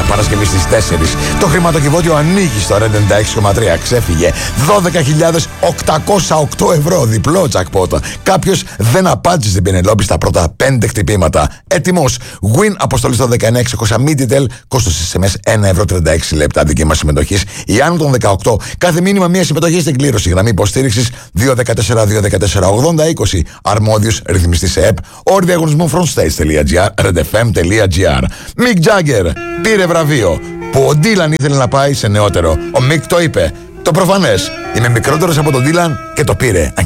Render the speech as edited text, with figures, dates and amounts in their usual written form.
Παρασκευή στις 4. Το χρηματοκιβώτιο ανοίγει στο Red 96,3. Ξέφυγε 12.808 ευρώ. Διπλό jackpot. Κάποιος δεν απάντησε στην Πενελόπη στα πρώτα 5 χτυπήματα. Έτοιμος. Win αποστολή στο 19600 Minitel. Κόστος SMS 1,36 λεπτά. Δική μας συμμετοχής. Η άνω των 18. Κάθε μήνυμα μία συμμετοχή στην κλήρωση. Γραμμή υποστήριξης 214-214-80-20. Αρμόδιος ρυθμιστής σε ΕΠ. Όροι διαγωνισμού frontstage.gr, redfm.gr. Mick Jagger πήρε βραβείο που ο Dylan ήθελε να πάει σε νεότερο. Ο Mick το είπε. Το προφανές. Είμαι μικρότερος από τον Dylan και το πήρε.